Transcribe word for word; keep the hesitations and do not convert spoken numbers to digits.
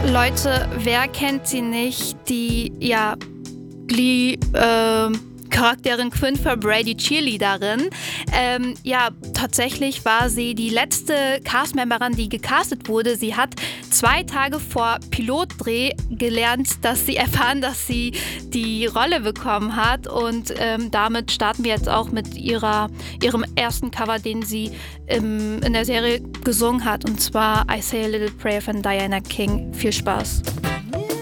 Leute, wer kennt sie nicht? Die, ja, Glee, äh, Charakterin Quinn Fabray, die Cheerleaderin. Ähm, ja, tatsächlich war sie die letzte Castmemberin, die gecastet wurde. Sie hat zwei Tage vor Pilotdreh gelernt, dass sie erfahren, dass sie die Rolle bekommen hat. Und ähm, damit starten wir jetzt auch mit ihrer, ihrem ersten Cover, den sie im, in der Serie gesungen hat. Und zwar I Say a Little Prayer von Diana King. Viel Spaß.